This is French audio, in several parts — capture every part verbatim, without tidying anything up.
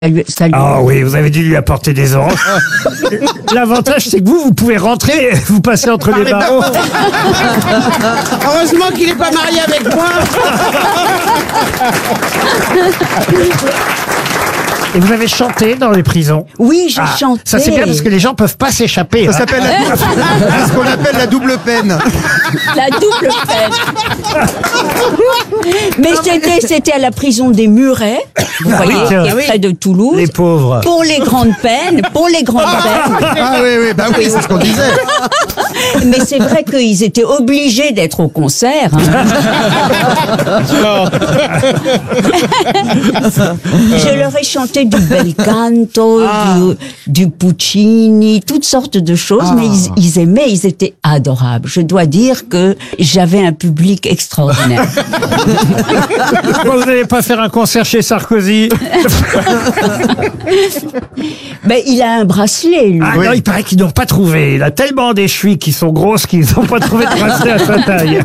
Ça lui- Ah oui, vous avez dû lui apporter des oranges. L'avantage, c'est que vous, vous pouvez rentrer, vous passez entre les barreaux. Heureusement qu'il n'est pas marié avec moi. Et vous avez chanté dans les prisons. Oui, j'ai Ah, chanté. ça c'est bien parce que les gens peuvent pas s'échapper. Ça hein. s'appelle la... c'est ce qu'on appelle la double peine. La double peine. Mais c'était, c'était à la prison des Murets, vous voyez, tiens. qui est près de Toulouse. Les pauvres. Pour les grandes peines, pour les grandes peines. Ah oui, oui, bah oui, c'est ce qu'on disait. Mais c'est vrai qu'ils étaient obligés d'être au concert. hein. Je leur ai chanté du bel canto, du, du Puccini, toutes sortes de choses, mais ils, ils aimaient, ils étaient adorables. Je dois dire que j'avais un public extraordinaire. Pourquoi vous n'allez pas faire un concert chez Sarkozy? Mais il a un bracelet, lui. Ah non, il paraît qu'ils n'ont pas trouvé. Il a tellement des chevilles qui sont grosses qu'ils n'ont pas trouvé de bracelet à sa taille.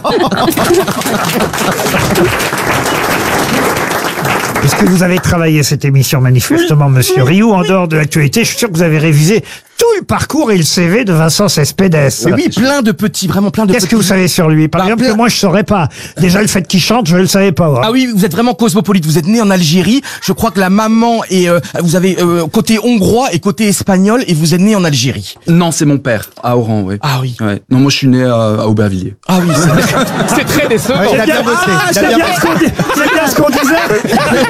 Est-ce que vous avez travaillé cette émission manifestement, Monsieur Rioux, en dehors de l'actualité? Je suis sûr que vous avez révisé tout le parcours et le C V de Vincent Cespedes. Mais oui, plein de petits, vraiment plein de Qu'est-ce petits. que vous savez sur lui? Par Bah, exemple, plein- que moi je saurais pas. Déjà le fait qu'il chante, je le savais pas. moi. Ah oui, vous êtes vraiment cosmopolite. Vous êtes né en Algérie. Je crois que la maman est, euh, vous avez euh, côté hongrois et côté espagnol, et vous êtes né en Algérie. Non, c'est mon père, à Oran, oui. Ah oui. Ouais. Non, moi je suis né à, à Aubervilliers. Ah oui, c'est c'est très décevant. Il a bien bossé. Ah, Il a c'est bien bien, ce qu'on dit- c'est bien ce qu'on disait.